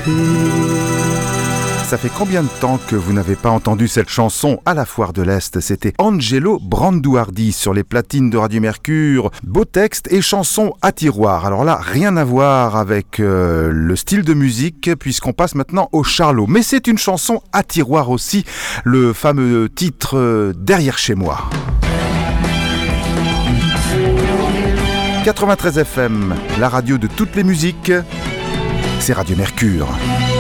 Ça fait combien de temps que vous n'avez pas entendu cette chanson à la Foire de l'Est? C'était Angelo Branduardi sur les platines de Radio Mercure. Beau texte et chanson à tiroir. Alors là, rien à voir avec le style de musique puisqu'on passe maintenant au charlot. Mais c'est une chanson à tiroir aussi, le fameux titre Derrière chez moi. 93 FM, la radio de toutes les musiques, c'est Radio Mercure.